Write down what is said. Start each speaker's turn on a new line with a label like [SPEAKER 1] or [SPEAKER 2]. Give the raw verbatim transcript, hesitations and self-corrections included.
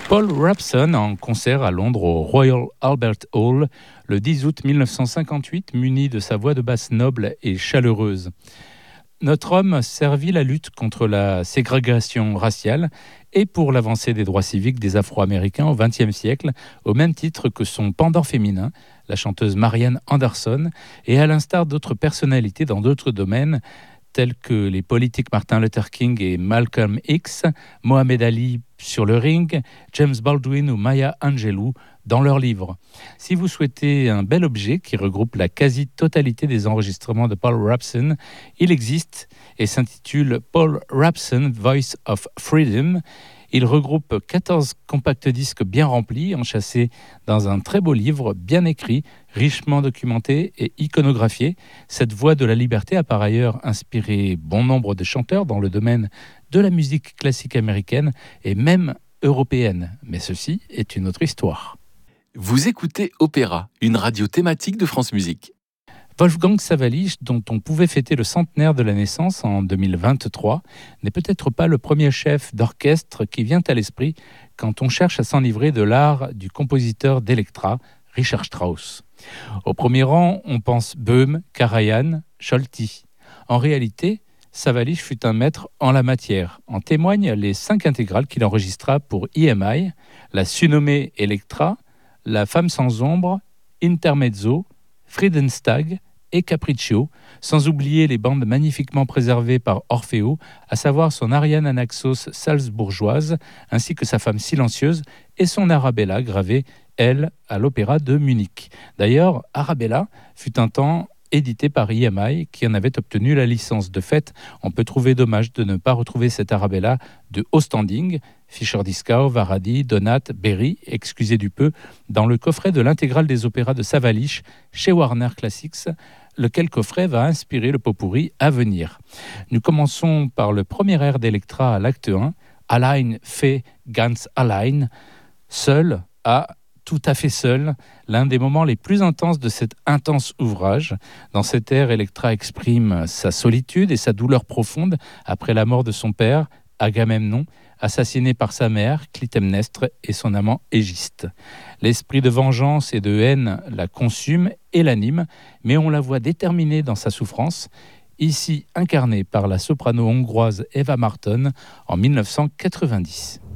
[SPEAKER 1] Paul Robson en concert à Londres au Royal Albert Hall le dix août mille neuf cent cinquante-huit, muni de sa voix de basse noble et chaleureuse. Notre homme servit la lutte contre la ségrégation raciale et pour l'avancée des droits civiques des Afro-Américains au vingtième siècle, au même titre que son pendant féminin, la chanteuse Marianne Anderson, et à l'instar d'autres personnalités dans d'autres domaines, tels que les politiques Martin Luther King et Malcolm X, Mohamed Ali sur le ring, James Baldwin ou Maya Angelou dans leurs livres. Si vous souhaitez un bel objet qui regroupe la quasi-totalité des enregistrements de Paul Robson, il existe et s'intitule Paul Robson Voice of Freedom. Il regroupe quatorze compacts-disques bien remplis, enchâssés dans un très beau livre, bien écrit, richement documenté et iconographié. Cette voix de la liberté a par ailleurs inspiré bon nombre de chanteurs dans le domaine de la musique classique américaine et même européenne. Mais ceci est une autre histoire.
[SPEAKER 2] Vous écoutez Opéra, une radio thématique de France Musique.
[SPEAKER 1] Wolfgang Sawallisch, dont on pouvait fêter le centenaire de la naissance en deux mille vingt-trois, n'est peut-être pas le premier chef d'orchestre qui vient à l'esprit quand on cherche à s'enivrer de l'art du compositeur d'Electra, Richard Strauss. Au premier rang, on pense Böhm, Karajan, Scholti. En réalité, Sawallisch fut un maître en la matière. En témoignent les cinq intégrales qu'il enregistra pour E M I, la surnommée Electra, La Femme sans ombre, Intermezzo, Friedenstag et Capriccio, sans oublier les bandes magnifiquement préservées par Orfeo, à savoir son Ariane Anaxos salzbourgeoise, ainsi que sa femme silencieuse et son Arabella gravée, elle, à l'Opéra de Munich. D'ailleurs, Arabella fut un temps édité par E M I, qui en avait obtenu la licence. De fait, on peut trouver dommage de ne pas retrouver cette Arabella de haut standing, Fischer-Dieskau, Varadi, Donat, Berry, excusez du peu, dans le coffret de l'intégrale des opéras de Sawallisch chez Warner Classics, lequel coffret va inspirer le pot-pourri à venir. Nous commençons par le premier air d'Electra à l'acte un, Allein fait ganz allein, seul à tout à fait seul, l'un des moments les plus intenses de cet intense ouvrage. Dans cet air, Electra exprime sa solitude et sa douleur profonde après la mort de son père, Agamemnon, assassiné par sa mère, Clytemnestre, et son amant Égiste. L'esprit de vengeance et de haine la consume et l'anime, mais on la voit déterminée dans sa souffrance, ici incarnée par la soprano hongroise Eva Marton en mille neuf cent quatre-vingt-dix.